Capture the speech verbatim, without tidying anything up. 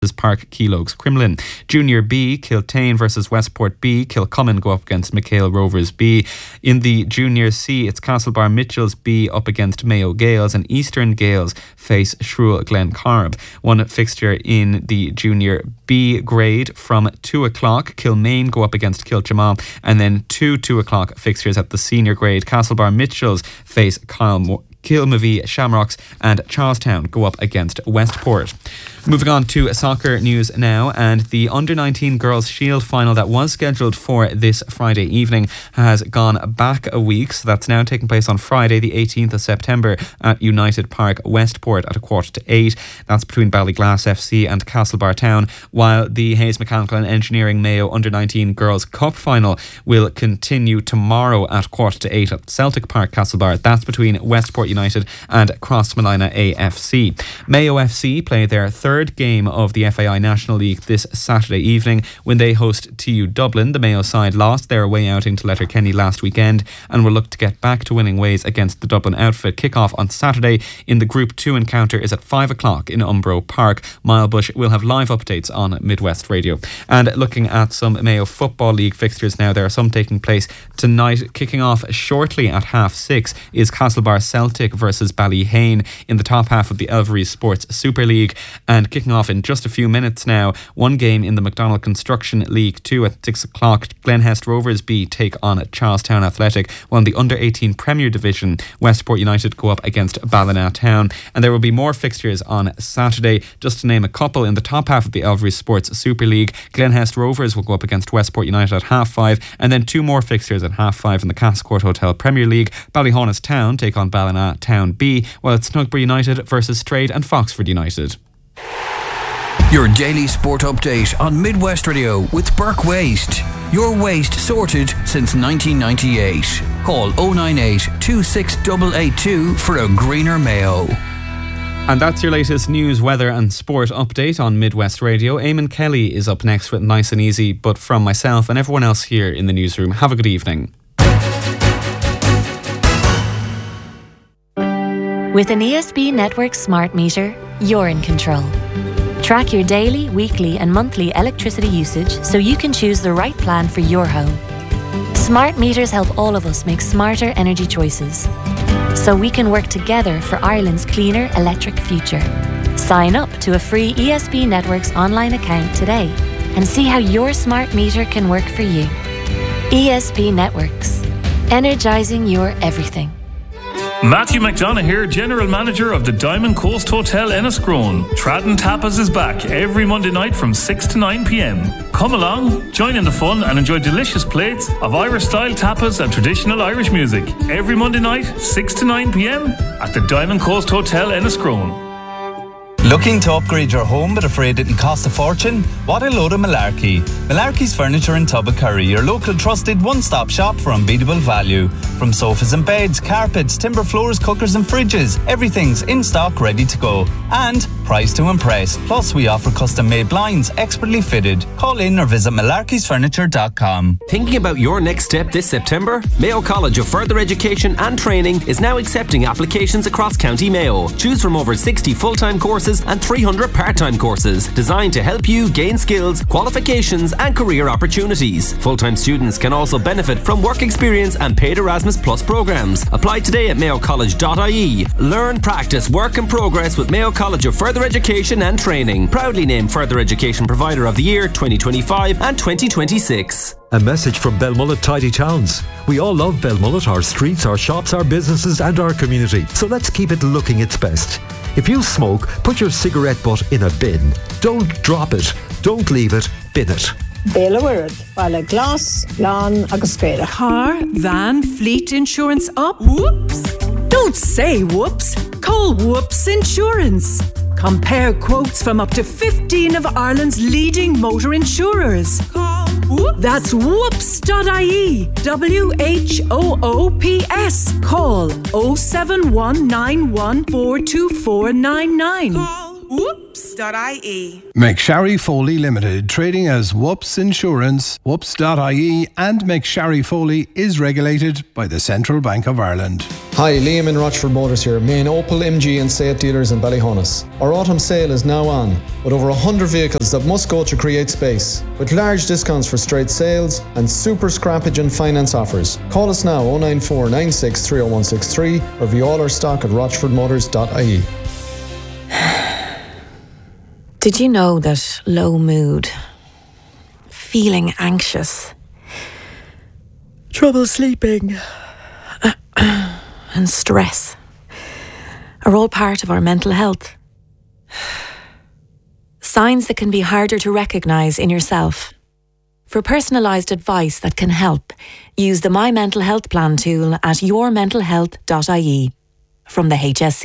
Park Keelogues Crumlin. Junior B, Kiltane versus Westport B. Kilcummin go up against McHale Rovers B. In the Junior C, it's Castlebar Mitchells B up against Mayo Gales, and Eastern Gales face Shrule Glencarb. One fixture in the Junior B grade from two o'clock. Kilmaine go up against Kilchamaw, and then two two o'clock fixtures at the senior grade. Castlebar Mitchells face Kyle Moore. Kilmavie Shamrocks and Charlestown go up against Westport. Moving on to soccer news now, and the under nineteen Girls Shield final that was scheduled for this Friday evening has gone back a week, so that's now taking place on Friday the eighteenth of September at United Park Westport at a quarter to eight. That's between Ballyglass F C and Castlebar Town, while the Hayes Mechanical and Engineering Mayo under nineteen Girls Cup final will continue tomorrow at quarter to eight at Celtic Park Castlebar. That's between Westport United and Crossmolina A F C. Mayo F C play their third game of the F A I National League this Saturday evening when they host T U Dublin. The Mayo side lost their away outing to Letterkenny last weekend and will look to get back to winning ways against the Dublin outfit. Kick-off on Saturday in the Group two encounter is at five o'clock in Umbro Park. Milebush will have live updates on Midwest Radio. And looking at some Mayo Football League fixtures now, there are some taking place tonight. Kicking off shortly at half six is Castlebar Celtic versus Ballyhane in the top half of the Elvery Sports Super League. And kicking off in just a few minutes now, one game in the McDonald Construction League two at six o'clock. Glenhest Rovers B take on Charlestown Athletic, while in the under eighteen Premier Division, Westport United go up against Ballina Town. And there will be more fixtures on Saturday. Just to name a couple, in the top half of the Elvery Sports Super League, Glenhest Rovers will go up against Westport United at half five, and then two more fixtures at half five in the Cascourt Hotel Premier League. Ballyhonus Town take on Ballina Town B, while it's Snugbury United versus Strayed and Foxford United. Your daily sport update on Midwest Radio with Burke Waste. Your waste sorted since nineteen ninety-eight. Call oh nine eight, two six eight eight two for a greener Mayo. And that's your latest news, weather and sport update on Midwest Radio. Eamon Kelly is up next with Nice and Easy, but from myself and everyone else here in the newsroom, have a good evening. With an E S B Network smart meter, you're in control. Track your daily, weekly and monthly electricity usage so you can choose the right plan for your home. Smart meters help all of us make smarter energy choices, so we can work together for Ireland's cleaner electric future. Sign up to a free E S B Networks online account today and see how your smart meter can work for you. E S B Networks, energising your everything. Matthew McDonough here, General Manager of the Diamond Coast Hotel Enniscrone. Tradden Tapas is back every Monday night from six to nine p.m. Come along, join in the fun and enjoy delicious plates of Irish-style tapas and traditional Irish music. Every Monday night, six to nine p.m. at the Diamond Coast Hotel Enniscrone. Looking to upgrade your home but afraid it'll cost a fortune? What a load of malarkey. Malarkey's Furniture in Tubbacurry, your local trusted one-stop shop for unbeatable value. From sofas and beds, carpets, timber floors, cookers and fridges, everything's in stock ready to go. And price to impress. Plus we offer custom-made blinds, expertly fitted. Call in or visit malarkeys furniture dot com. Thinking about your next step this September? Mayo College of Further Education and Training is now accepting applications across County Mayo. Choose from over sixty full-time courses and three hundred part-time courses designed to help you gain skills, qualifications and career opportunities. Full-time students can also benefit from work experience and paid Erasmus Plus programs. Apply today at mayo college dot I E. Learn, practice, work and progress with Mayo College of Further Education and Training. Proudly named Further Education Provider of the Year twenty twenty-five and twenty twenty-six. A message from Belmullet Tidy Towns. We all love Belmullet, our streets, our shops, our businesses and our community. So let's keep it looking its best. If you smoke, put your cigarette butt in a bin. Don't drop it. Don't leave it. Bin it. Béla Word, Bala Glass, Lan agus Spera. Car, van, fleet insurance up. Whoops! Don't say whoops. Call Whoops Insurance. Compare quotes from up to fifteen of Ireland's leading motor insurers. Call Whoops. That's whoops dot I E. W H O O P S. Call oh seven one nine one four two four nine nine. Call whoops dot I E. McSharry Foley Limited, trading as Whoops Insurance, whoops dot I E, and McSharry Foley is regulated by the Central Bank of Ireland. Hi, Liam in Rochford Motors here, main Opel, M G and Seat dealers in Ballyhonus. Our autumn sale is now on, with over one hundred vehicles that must go to create space, with large discounts for straight sales and super scrappage and finance offers. Call us now oh nine four nine six three oh one six three or view all our stock at rochford motors dot I E. Did you know that low mood, feeling anxious, trouble sleeping, and stress are all part of our mental health? Signs that can be harder to recognise in yourself. For personalised advice that can help, use the My Mental Health Plan tool at your mental health dot I E from the H S C.